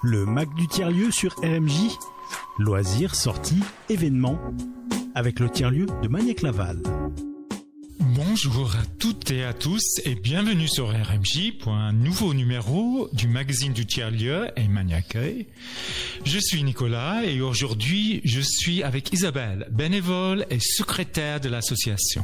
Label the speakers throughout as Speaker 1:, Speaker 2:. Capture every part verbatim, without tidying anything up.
Speaker 1: Le Mac du tiers-lieu sur R M J. Loisirs, sorties, événements. Avec le tiers-lieu de Magnac-Laval.
Speaker 2: Bonjour à toutes et à tous et bienvenue sur R M J pour un nouveau numéro du magazine du tiers-lieu et Magnac-Accueil. Je suis Nicolas et aujourd'hui je suis avec Isabelle, bénévole et secrétaire de l'association.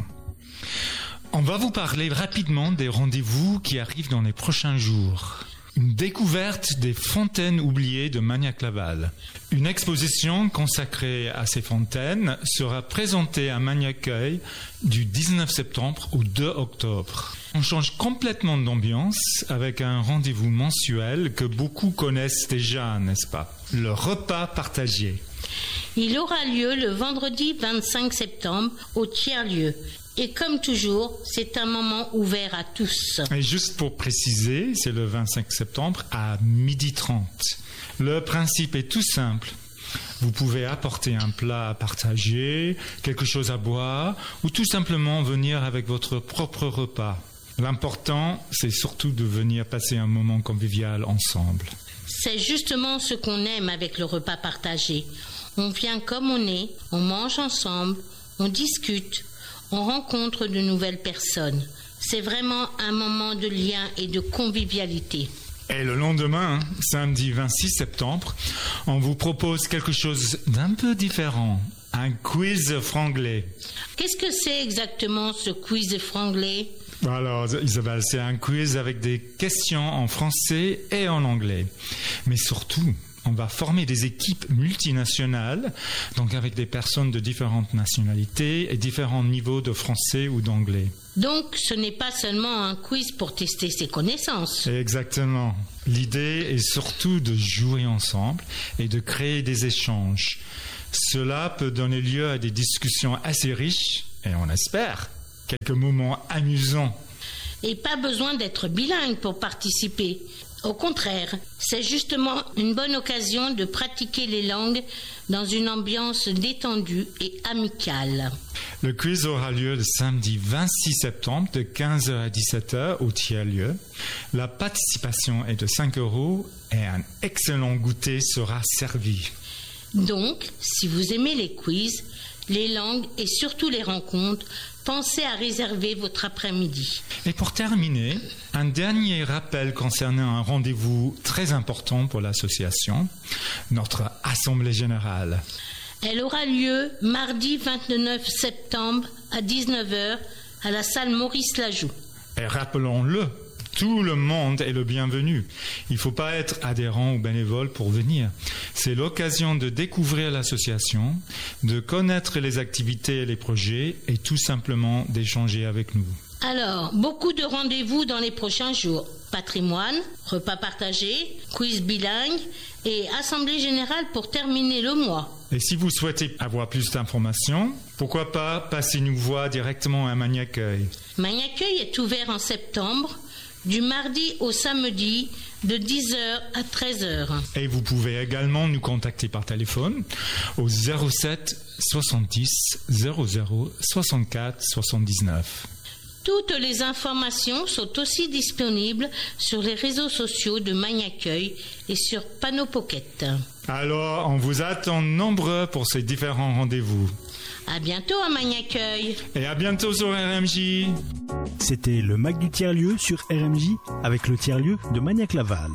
Speaker 2: On va vous parler rapidement des rendez-vous qui arrivent dans les prochains jours. Une découverte des fontaines oubliées de Magnac-Laval. Une exposition consacrée à ces fontaines sera présentée à Magnac-Accueil du dix-neuf septembre au deux octobre. On change complètement d'ambiance avec un rendez-vous mensuel que beaucoup connaissent déjà, n'est-ce pas? Le repas partagé.
Speaker 3: Il aura lieu le vendredi vingt-cinq septembre au tiers-lieu. Et comme toujours, c'est un moment ouvert à tous.
Speaker 2: Et juste pour préciser, c'est le vingt-cinq septembre à midi trente. Le principe est tout simple. Vous pouvez apporter un plat à partager, quelque chose à boire, ou tout simplement venir avec votre propre repas. L'important, c'est surtout de venir passer un moment convivial ensemble.
Speaker 3: C'est justement ce qu'on aime avec le repas partagé. On vient comme on est, on mange ensemble, on discute. On rencontre de nouvelles personnes. C'est vraiment un moment de lien et de convivialité.
Speaker 2: Et le lendemain, samedi vingt-six septembre, on vous propose quelque chose d'un peu différent. Un quiz franglais.
Speaker 3: Qu'est-ce que c'est exactement ce quiz franglais ?
Speaker 2: Alors Isabelle, c'est un quiz avec des questions en français et en anglais. Mais surtout, on va former des équipes multinationales, donc avec des personnes de différentes nationalités et différents niveaux de français ou d'anglais.
Speaker 3: Donc, ce n'est pas seulement un quiz pour tester ses connaissances.
Speaker 2: Exactement. L'idée est surtout de jouer ensemble et de créer des échanges. Cela peut donner lieu à des discussions assez riches et on espère quelques moments amusants.
Speaker 3: Et pas besoin d'être bilingue pour participer. Au contraire, c'est justement une bonne occasion de pratiquer les langues dans une ambiance détendue et amicale.
Speaker 2: Le quiz aura lieu le samedi vingt-six septembre de quinze heures à dix-sept heures au tiers-lieu. La participation est de cinq euros et un excellent goûter sera servi.
Speaker 3: Donc, si vous aimez les quiz, les langues et surtout les rencontres, pensez à réserver votre après-midi.
Speaker 2: Et pour terminer, un dernier rappel concernant un rendez-vous très important pour l'association, notre Assemblée Générale.
Speaker 3: Elle aura lieu mardi vingt-neuf septembre à dix-neuf heures à la salle Maurice Lajoux.
Speaker 2: Et rappelons-le, tout le monde est le bienvenu. Il ne faut pas être adhérent ou bénévole pour venir. C'est l'occasion de découvrir l'association, de connaître les activités et les projets et tout simplement d'échanger avec nous.
Speaker 3: Alors, beaucoup de rendez-vous dans les prochains jours. Patrimoine, repas partagé, quiz bilingue et assemblée générale pour terminer le mois.
Speaker 2: Et si vous souhaitez avoir plus d'informations, pourquoi pas passer nous voir directement à Magnac-Accueil.
Speaker 3: Magnac-Accueil est ouvert en septembre, du mardi au samedi, de dix heures à treize heures.
Speaker 2: Et vous pouvez également nous contacter par téléphone au zéro sept soixante-dix zéro zéro soixante-quatre soixante-dix-neuf.
Speaker 3: Toutes les informations sont aussi disponibles sur les réseaux sociaux de Magnac-Accueil et sur Panneau Pocket.
Speaker 2: Alors, on vous attend nombreux pour ces différents rendez-vous.
Speaker 3: À bientôt à Magnac-Accueil.
Speaker 2: Et à bientôt sur R M J.
Speaker 1: C'était le Mac du tiers-lieu sur R M J avec le tiers-lieu de Magnac-Laval.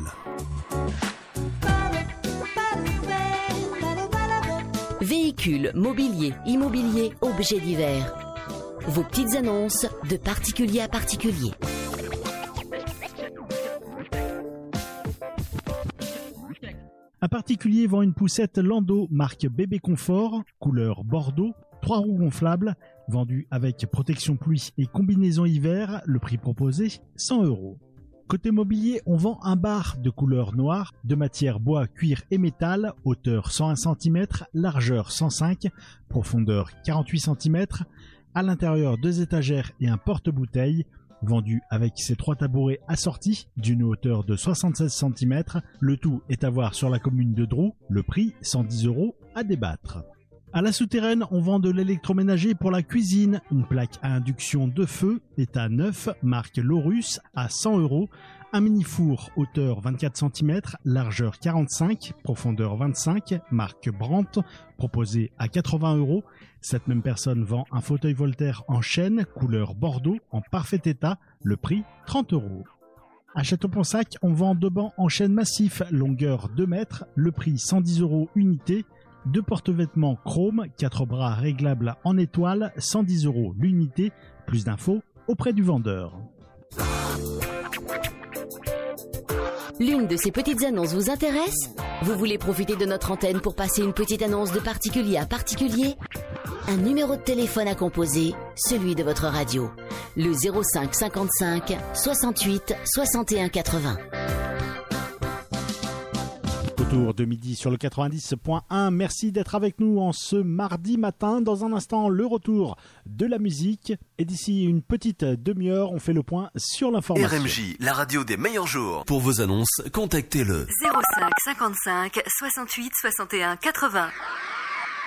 Speaker 4: Véhicules, mobilier, immobilier, objets divers. Vos petites annonces de particulier à particulier.
Speaker 1: Un particulier vend une poussette Lando marque Bébé Confort, couleur bordeaux, trois roues gonflables, vendue avec protection pluie et combinaison hiver, le prix proposé cent euros. Côté mobilier, on vend un bar de couleur noire, de matière bois, cuir et métal, hauteur cent un centimètres, largeur cent cinq, profondeur quarante-huit centimètres, à l'intérieur deux étagères et un porte-bouteille, vendu avec ses trois tabourets assortis d'une hauteur de soixante-seize centimètres. Le tout est à voir sur la commune de Drou, le prix cent dix euros à débattre. À la souterraine, on vend de l'électroménager pour la cuisine. Une plaque à induction de feu, état neuf, marque Laurus, à cent euros. Un mini-four, hauteur vingt-quatre centimètres, largeur quarante-cinq, profondeur vingt-cinq, marque Brandt, proposé à quatre-vingts euros. Cette même personne vend un fauteuil Voltaire en chêne, couleur bordeaux, en parfait état, le prix trente euros. À Château-Ponsac, on vend deux bancs en chêne massif, longueur deux mètres, le prix cent dix euros unité. Deux porte-vêtements chrome, quatre bras réglables en étoile, cent dix euros l'unité. Plus d'infos auprès du vendeur.
Speaker 4: L'une de ces petites annonces vous intéresse? Vous voulez profiter de notre antenne pour passer une petite annonce de particulier à particulier? Un numéro de téléphone à composer, celui de votre radio. Le zéro cinq cinquante-cinq soixante-huit soixante et un quatre-vingts.
Speaker 1: Autour de midi sur le quatre-vingt-dix point un. Merci d'être avec nous en ce mardi matin. Dans un instant, le retour de la musique. Et d'ici une petite demi-heure, on fait le point sur l'information.
Speaker 5: R M J, la radio des meilleurs jours. Pour vos annonces, contactez le
Speaker 6: zéro cinq cinquante-cinq soixante-huit soixante et un quatre-vingts.